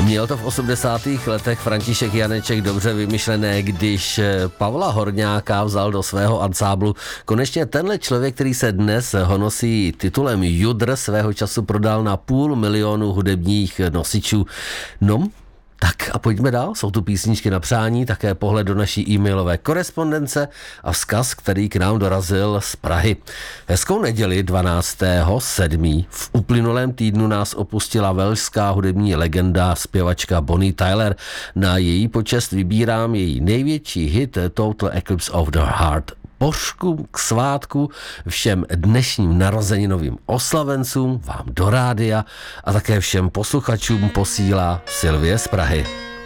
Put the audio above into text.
Měl to v 80. letech František Janeček dobře vymyšlené, když Pavla Horňáka vzal do svého ansáblu. Konečně tenhle člověk, který se dnes honosí titulem Judr, svého času prodal na 500 000 hudebních nosičů. No, tak a pojďme dál, jsou tu písničky na přání, také pohled do naší e-mailové korespondence a vzkaz, který k nám dorazil z Prahy. Hezkou neděli 12.7. V uplynulém týdnu nás opustila velšská hudební legenda zpěvačka Bonnie Tyler. Na její počest vybírám její největší hit Total Eclipse of the Heart. Pošku k svátku všem dnešním narozeninovým oslavencům, vám do rádia a také všem posluchačům posílá Sylvie z Prahy.